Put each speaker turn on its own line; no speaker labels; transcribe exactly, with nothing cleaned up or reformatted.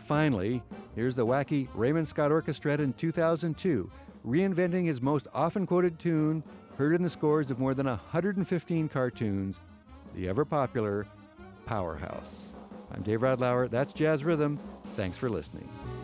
finally, here's the wacky Raymond Scott Orchestra in two thousand two, reinventing his most often quoted tune, heard in the scores of more than one hundred fifteen cartoons, the ever-popular Powerhouse. I'm Dave Radlauer. That's Jazz Rhythm. Thanks for listening.